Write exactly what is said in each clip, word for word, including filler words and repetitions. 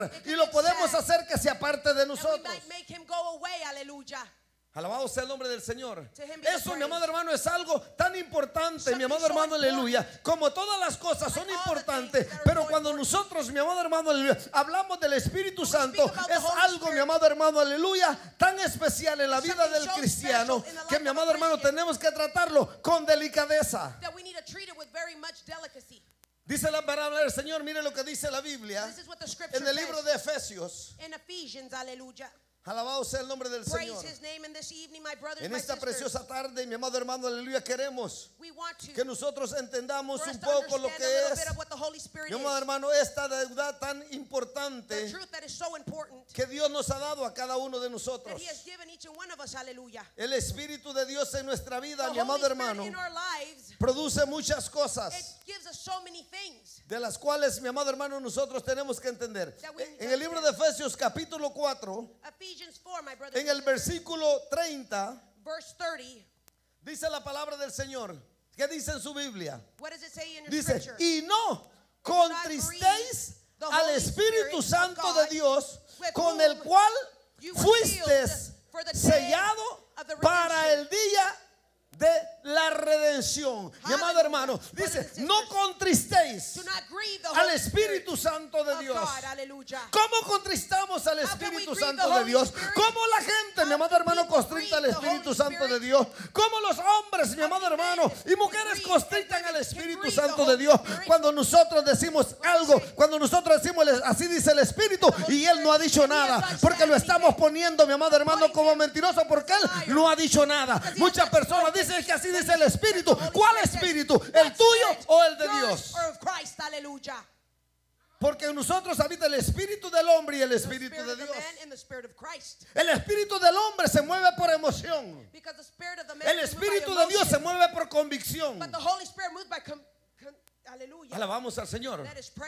y lo podemos hacer que se aparte de nosotros. Alabado sea el nombre del Señor. Eso, mi amado hermano, es algo tan importante, mi amado hermano, aleluya. Como todas las cosas son importantes, pero cuando nosotros, mi amado hermano, aleluya, hablamos del Espíritu Santo, es algo, mi amado hermano, aleluya, tan especial en la vida del cristiano, que, mi amado hermano, tenemos que tratarlo con delicadeza. Dice la palabra del Señor, mire lo que dice la Biblia en el libro de Efesios. Alabado sea el nombre del Señor. En esta preciosa tarde, mi amado hermano, aleluya, queremos que nosotros entendamos un poco lo que es, mi amado hermano, esta deuda tan importante que Dios nos ha dado a cada uno de nosotros. El Espíritu de Dios en nuestra vida, mi amado hermano, produce muchas cosas, de las cuales, mi amado hermano, nosotros tenemos que entender. En el libro de Efesios capítulo cuatro, en el versículo treinta, dice la palabra del Señor. ¿Qué dice en su Biblia? Dice, y no contristéis al Espíritu Santo de Dios, con el cual fuiste sellado para el día de la redención. Mi amado hermano, dice, no contristéis al Espíritu Santo de Dios. ¿Cómo contristamos al Espíritu Santo de Dios? ¿Cómo la gente, mi amado hermano, constricta al Espíritu Santo de Dios? ¿Cómo los hombres, mi amado hermano, y mujeres constrictan al Espíritu Santo de Dios? Cuando nosotros decimos algo, cuando nosotros decimos así dice el Espíritu, y Él no ha dicho nada, porque lo estamos poniendo, mi amado hermano, como mentiroso, porque Él no ha dicho nada. Muchas personas dicen que así dice el Espíritu. ¿Cuál Espíritu? ¿El tuyo o el de Dios? Porque en nosotros habita el espíritu del hombre y el espíritu de Dios. El espíritu del hombre se mueve por emoción. El espíritu de Dios se mueve por convicción. Alabamos al Señor.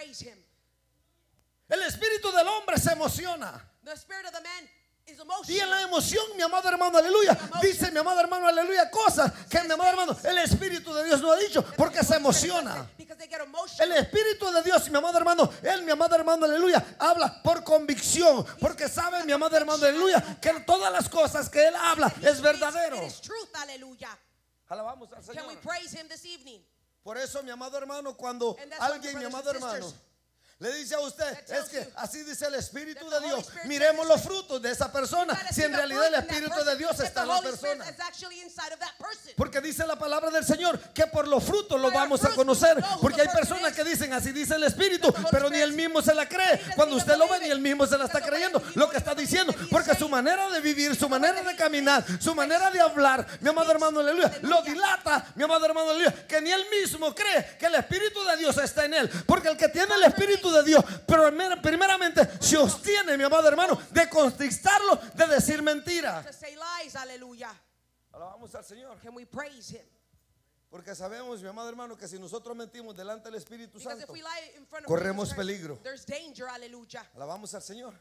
El espíritu del hombre se emociona. Y en la emoción, mi amado hermano, aleluya, dice mi amado hermano, aleluya, cosas que mi amado hermano, el Espíritu de Dios no ha dicho, porque se emociona. El Espíritu de Dios, mi amado hermano, él, mi amado hermano, aleluya, habla por convicción, porque sabe, mi amado hermano, aleluya, que todas las cosas que él habla es verdadero. Alabamos al Señor. Por eso, mi amado hermano, cuando alguien, mi amado hermano, le dice a usted, es que así dice el Espíritu de Dios, miremos los frutos de esa persona, si en realidad el Espíritu de Dios está en la persona. Porque dice la palabra del Señor que por los frutos los vamos a conocer. Porque hay personas que dicen, así dice el Espíritu, pero ni él mismo se la cree. Cuando usted lo ve, ni él mismo se la está creyendo lo que está diciendo, porque su manera de vivir, su manera de caminar, su manera de hablar, mi amado hermano, aleluya, lo dilata, mi amado hermano, aleluya, que ni él mismo cree que el Espíritu de Dios está en él. Porque el que tiene el Espíritu de Dios, pero primeramente se obtiene, mi amado hermano, de contristarlo, de decir mentiras. Alabamos al Señor. Porque sabemos, mi amado hermano, que si nosotros mentimos delante del Espíritu Santo, corremos peligro. Alabamos al Señor.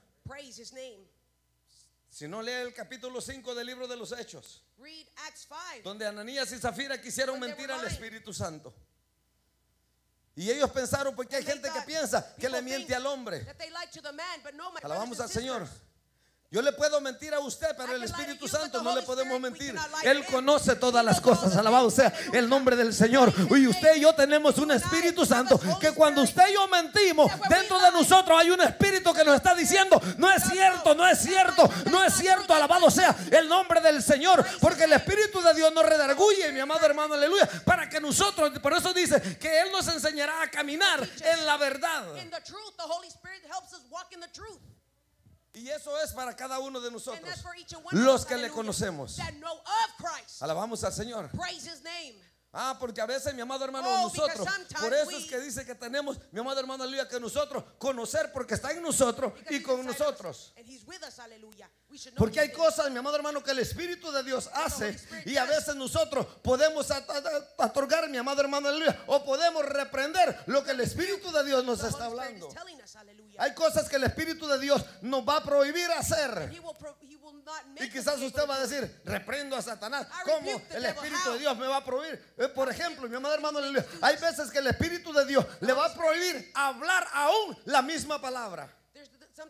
Si no, lee el capítulo cinco del libro de los Hechos, donde Ananías y Zafira quisieron mentir al Espíritu Santo. Y ellos pensaron, porque hay gente que piensa que le miente al hombre. Alabamos al Señor. Yo le puedo mentir a usted, pero el Espíritu Santo no le podemos mentir. Él conoce todas las cosas. Alabado sea el nombre del Señor. Y usted y yo tenemos un Espíritu Santo que cuando usted y yo mentimos, dentro de nosotros hay un Espíritu que nos está diciendo, no es cierto, no es cierto, no es cierto. Alabado sea el nombre del Señor. Porque el Espíritu de Dios nos redarguye, mi amado hermano, aleluya, para que nosotros, por eso dice que Él nos enseñará a caminar en la verdad. Y eso es para cada uno de nosotros, los que le conocemos. Alabamos al Señor. Ah, porque a veces, mi amado hermano, oh, nosotros, por eso es que dice que tenemos, mi amado hermano, aleluya, que nosotros conocer, porque está en nosotros y con nosotros. Porque hay cosas, mi amado hermano, que el Espíritu de Dios hace y a veces nosotros podemos otorgar, mi amado hermano, aleluya, o podemos reprender lo que el Espíritu de Dios nos está hablando. Hay cosas que el Espíritu de Dios nos va a prohibir hacer. Y quizás usted va a decir, reprendo a Satanás. ¿Cómo el Espíritu de Dios me va a prohibir? Por ejemplo, mi amado hermano, hay veces que el Espíritu de Dios le va a prohibir hablar aún la misma palabra.